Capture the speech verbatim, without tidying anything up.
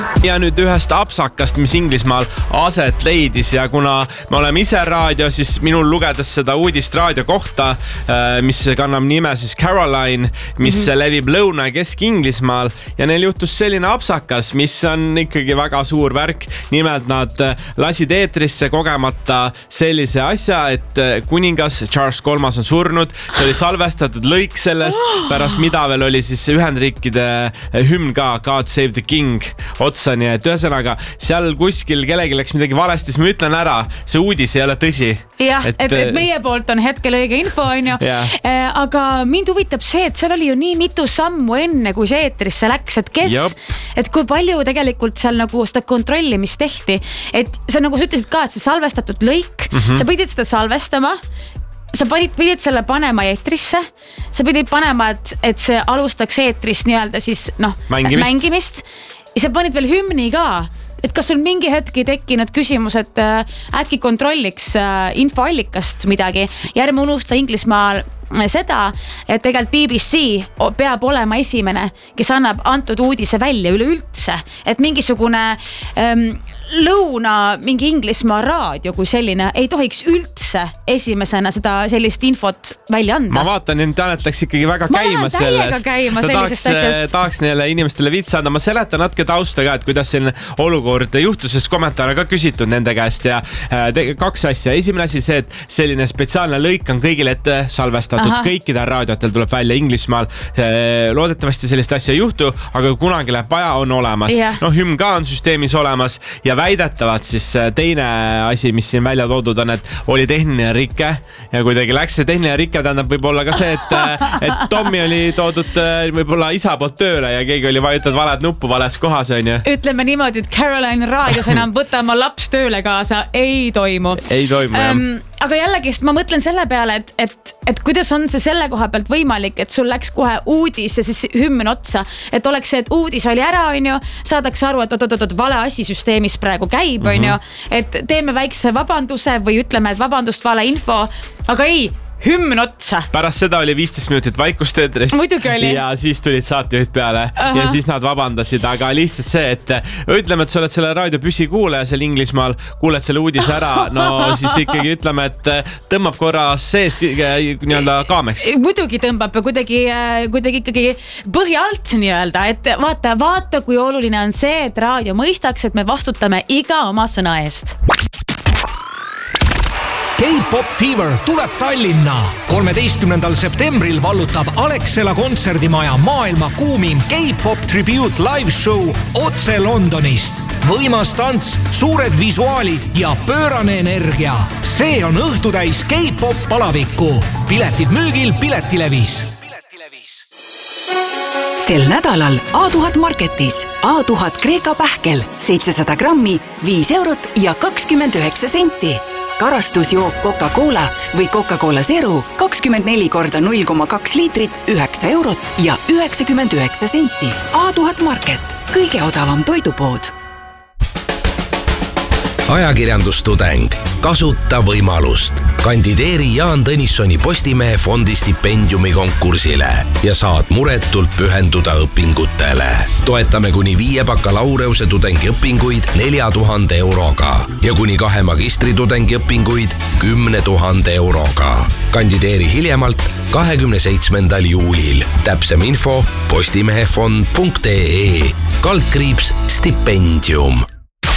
Ja nüüd ühest apsakast, mis Inglismaal aset leidis ja kuna me oleme ise raadio, siis minul lugedes seda uudist raadio kohta, mis kannab nime siis Caroline, mis mm-hmm. levib Lõuna- ja Kesk-Inglismaal ja neil juhtus selline apsakas, mis on ikkagi väga suur värk. Nimelt nad lasid eetrisse kogemata sellise asja, et kuningas Charles kolmas on surnud. See oli salvestatud lõik sellest, pärast mida veel oli siis Ühendriikide hümn ka God Save the King otsa. Nii et ühesõnaga, seal kuskil kellegi läks midagi valesti, siis ma ütlen ära, see uudis ei ole tõsi. Jah, et, et, et meie poolt on hetkel õige info, on ju. Yeah. Aga mind huvitab see, et seal oli ju nii mitu sammu enne, kui see eetrisse läks, et kes, yep. et kui palju tegelikult seal nagu seda kontrollimist tehti. Et sa nagu sa ütlesid ka, et see salvestatud lõik, mm-hmm. sa pidid seda salvestama, sa pidid, pidid selle panema eetrisse, sa pidid panema, et, et see alustaks eetrist nii-öelda siis noh, mängimist. mängimist. Ja sa panid veel hümni ka, et kas sul mingi hetki tekkinud küsimus, et äh, äkki kontrolliks äh, infoallikast midagi ja ärme unusta Inglismaal seda, et tegelikult B B C peab olema esimene, kes annab antud uudise välja üleüldse, et mingisugune ähm, lõuna mingi Inglismaa raadio kui selline ei tohiks üldse esimesena seda sellist infot välja anda. Ma vaatan, internet läks ikkagi väga ma käima sellest. Käima ta tahaks, tahaks neile inimestele viitsa anda. Ma seletan natuke tausta ka, et kuidas selline olukord juhtus, sest kommentaare ka küsitud nende käest ja te, kaks asja. Esimene asi see, et selline spetsiaalne lõik on kõigile ette salvestatud. Aha. Kõikidel raadiotel tuleb välja Inglismaal. Loodetavasti sellist asja ei juhtu, aga kunagi läheb vaja, on olemas. Yeah. No hümn ka on süsteemis olemas ja väidetavad siis teine asi, mis siin välja toodud on, et oli tehniline rike ja kuidagi läks see tehniline rike, tähendab võib-olla ka see, et, et Tommi oli toodud võib-olla isa poolt tööle ja keegi oli vajutanud valet nuppu vales kohas, on ju. Ütleme niimoodi, et Caroline raadios enam võtta oma laps tööle kaasa ei toimu. Ei toimu, jah. Um, aga jällegist ma mõtlen selle peale, et, et, et kuidas on see selle koha pealt võimalik, et sul läks kohe uudis ja siis hümn otsa, et oleks see, et uudis oli ära, on ju, saadaks aru, et oot, oot, oot, vale asi süsteemis praegu käib, on ju, et teeme väikse vabanduse või ütleme, et vabandust, vale info, aga ei, hümn otsa. Pärast seda oli viisteist minutit vaikust eetris. Muidugi oli. Ja siis tulid saatejuhid peale. Aha. Ja siis nad vabandasid, aga lihtsalt see, et ütleme, et sa oled selle raadio püsikuulaja seal Inglismaal, kuuled selle uudise ära, no siis ikkagi ütleme, et tõmbab korra seest nii-öelda kaameks. Muidugi tõmbab ja kuidagi, kuidagi ikkagi põhja alt nii-öelda, et vaata, vaata, kui oluline on see, et raadio mõistaks, et me vastutame iga oma sõna eest. K-pop Fever tuleb Tallinna. kolmeteistkümnendal septembril vallutab Alexela kontserdimaja maailma kuumim K-pop tribute live show otse Londonist. Võimas tants, suured visuaalid ja pöörane energia. See on õhtutäis K-pop palavikku. Piletid müügil Piletilevis. Sel nädalal A tuhat Marketis A tuhat Kreeka pähkel seitsesada grammi, viis eurot ja kakskümmend üheksa senti. Karastusjook Coca-Cola või Coca-Cola Zero kakskümmend neli korda null koma kaks liitrit, üheksa eurot ja üheksakümmend üheksa senti. A tuhat Market, kõige odavam toidupood. Ajakirjandustudeng. Kasuta võimalust. Kandideeri Jaan Tõnissoni Postimehe fondi stipendiumi konkursile ja saad muretult pühenduda õpingutele. Toetame kuni viie bakalaureuse tudengi õpinguid nelja tuhande euroga ja kuni kahe magistri tudengi õpinguid kümne tuhande euroga. Kandideeri hiljemalt kahekümne seitsmendal juulil. Täpsem info postimehefond punkt ee kaldkriips stipendium.